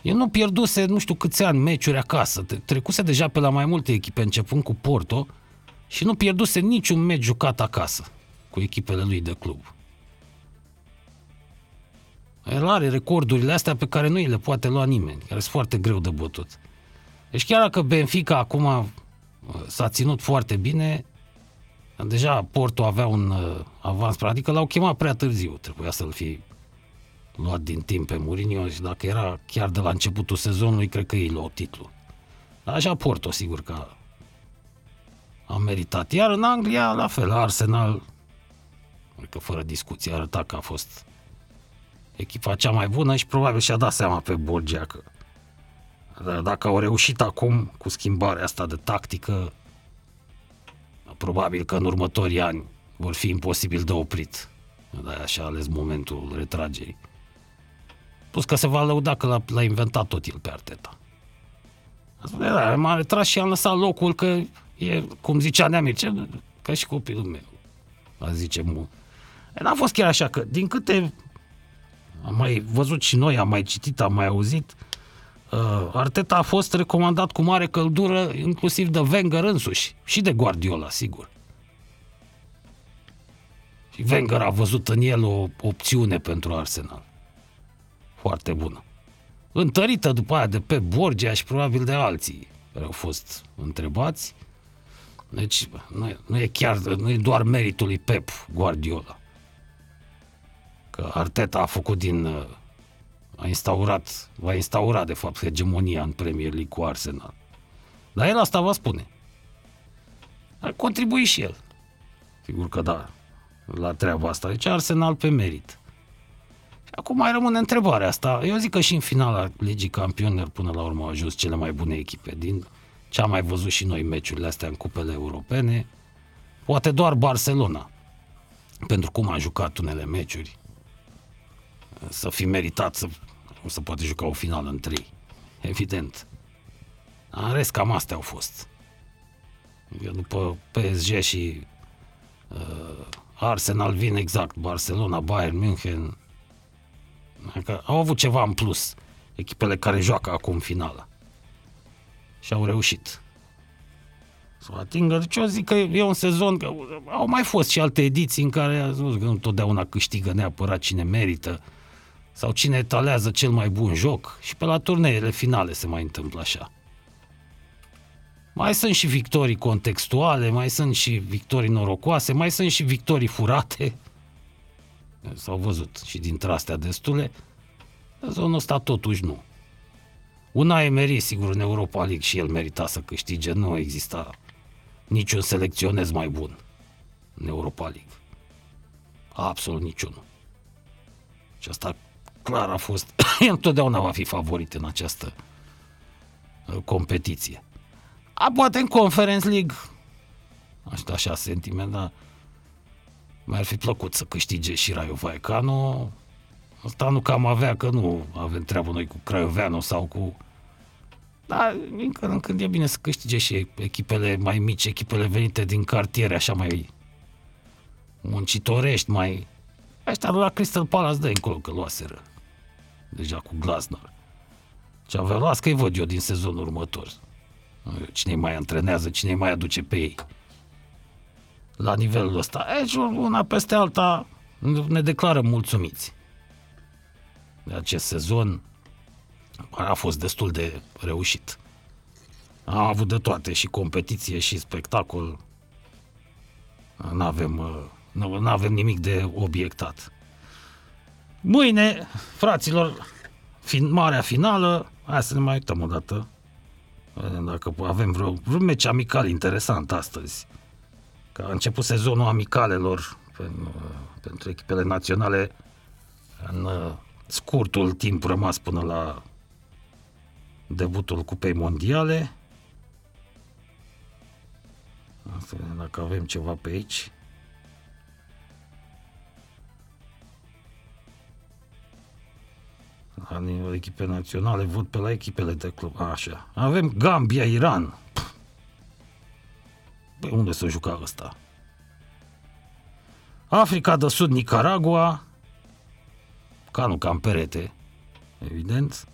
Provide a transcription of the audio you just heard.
El nu pierduse nu știu câți ani meciuri acasă. Trecuse deja pe la mai multe echipe, începând cu Porto, și nu pierduse niciun meci jucat acasă cu echipele lui de club. El are recordurile astea pe care nu le poate lua nimeni, care sunt foarte greu de bătut. Deci chiar dacă Benfica acum s-a ținut foarte bine, deja Porto avea un avans, adică l-au chemat prea târziu, trebuia să-l fie luat din timp pe Mourinho și dacă era chiar de la începutul sezonului, cred că ei luau titlul. Dar așa Porto, sigur că a meritat. Iar în Anglia, la fel, Arsenal, cred că fără discuție, arăta că a fost echipa cea mai bună și probabil și-a dat seama pe Borgia că dacă au reușit acum cu schimbarea asta de tactică, probabil că în următorii ani vor fi imposibil de oprit. De-aia și-a ales momentul retragerii. Plus că se va lăuda că l-a inventat tot el pe Arteta. M-a retras și am lăsat locul că e, cum zicea Neamir, ca și copilul meu. A zice mu. N-a fost chiar așa, că din câte am mai văzut și noi, am mai citit, am mai auzit, Arteta a fost recomandat cu mare căldură inclusiv de Wenger însuși și de Guardiola, sigur. Și Wenger a văzut în el o opțiune pentru Arsenal. Foarte bună. Întărită după aia de Pep Borgia și probabil de alții care au fost întrebați. Deci nu e doar meritul lui Pep Guardiola. Că Arteta a făcut va instaura de fapt hegemonia în Premier League cu Arsenal. Dar el asta va spune. A contribuit și el. Sigur că da, la treaba asta. Deci Arsenal pe merit. Și acum mai rămâne întrebarea asta. Eu zic că și în finala Ligii Campionilor până la urmă au ajuns cele mai bune echipe. Din ce am mai văzut și noi meciurile astea în cupele europene, poate doar Barcelona, pentru cum a jucat unele meciuri, să fi meritat să poate juca o finală în 3. Evident. În rest, cam astea au fost. Eu după PSG și Arsenal vin exact Barcelona, Bayern München. Adică au avut ceva în plus echipele care joacă acum finala. Și au reușit să o atingă. Deci eu zic că e un sezon, că au mai fost și alte ediții în care că nu totdeauna câștigă neapărat cine merită sau cine etalează cel mai bun joc, și pe la turneele finale se mai întâmplă așa. Mai sunt și victorii contextuale, mai sunt și victorii norocoase, mai sunt și victorii furate. S-au văzut și dintre astea destule. Sezonul ăsta totuși nu. Unai Emery, sigur, în Europa League și el merita să câștige, nu exista niciun selecționez mai bun în Europa League. Absolut niciunul. Și asta clar a fost, el întotdeauna va fi favorit în această competiție. Poate în Conference League, așa sentiment, dar mi-ar fi plăcut să câștige și Rayo Vallecano. Asta nu cam avea, că nu avem treabă noi cu Craioveanu sau cu... Dar din când în când e bine să câștige și echipele mai mici, echipele venite din cartiere, așa mai muncitorești, mai... Ăștia de la Crystal Palace dă încolo că luaseră deja cu Glasner. Ce avea luat, că-i văd eu din sezonul următor. Cine mai antrenează, cine mai aduce pe ei la nivelul ăsta. Aici una peste alta ne declarăm mulțumiți de acest sezon. A fost destul de reușit. Am avut de toate, și competiție și spectacol. N-avem nimic de obiectat. Mâine, fraților, marea finală. Hai să ne mai uităm o dată. Dacă avem vreun meci amical interesant astăzi. Că a început sezonul amicalelor pentru echipele naționale în scurtul timp rămas până la debutul Cupei Mondiale. Să vedem dacă avem ceva pe aici. La nivel echipe naționale, văd pe la echipele de club. Așa. Avem Gambia, Iran. Băi, unde să juca ăsta? Africa de Sud, Nicaragua. Cam perete, evident.